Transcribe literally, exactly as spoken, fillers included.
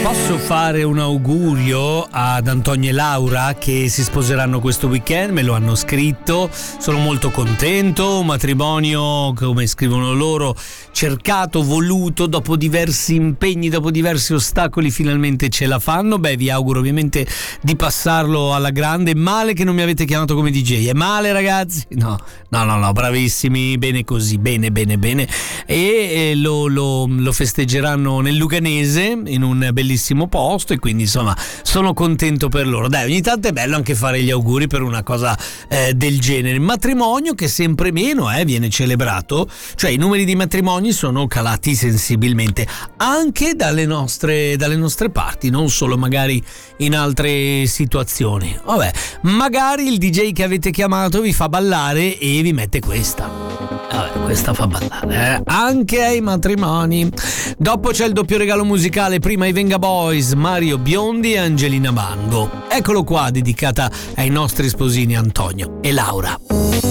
Posso fare un augurio ad Antonio e Laura che si sposeranno questo weekend? Me lo hanno scritto, sono molto contento. Un matrimonio, come scrivono loro, cercato, voluto, dopo diversi impegni, dopo diversi ostacoli finalmente ce la fanno. Beh, vi auguro ovviamente di passarlo alla grande. Male che non mi avete chiamato come D J, è male ragazzi? No, no, no, no, bravissimi, bene così, bene, bene, bene. E lo, lo, lo festeggeranno nel Luganese, in un bellissimo posto, e quindi insomma sono contento per loro. Dai, ogni tanto è bello anche fare gli auguri per una cosa eh, del genere. Il matrimonio che sempre meno eh, viene celebrato, cioè i numeri di matrimoni sono calati sensibilmente anche dalle nostre, dalle nostre parti, non solo magari in altre situazioni. Vabbè, magari il D J che avete chiamato vi fa ballare e vi mette questa. Vabbè, questa fa ballare eh? Anche ai matrimoni. Dopo c'è il doppio regalo musicale, prima i Venga Boys, Mario Biondi e Angelina Mango. Eccolo qua, dedicata ai nostri sposini Antonio e Laura.